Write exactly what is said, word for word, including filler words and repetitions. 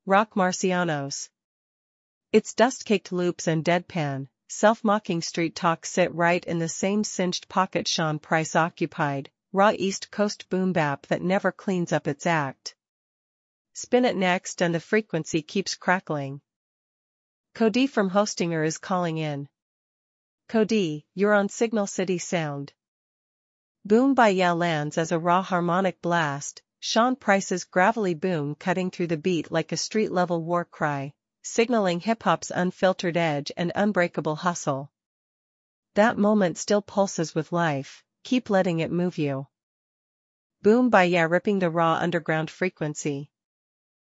Rock Marcianos. Its dust-caked loops and deadpan, self-mocking street talk sit right in the same singed pocket Sean Price occupied, raw East Coast boom-bap that never cleans up its act. Spin it next and the frequency keeps crackling. Cody from Hostinger is calling in. Cody, you're on Signal City Sound. Boom by Ya lands as a raw harmonic blast, Sean Price's gravelly boom cutting through the beat like a street-level war cry, signaling hip-hop's unfiltered edge and unbreakable hustle. That moment still pulses with life, keep letting it move you. Boom by Ya ripping the raw underground frequency.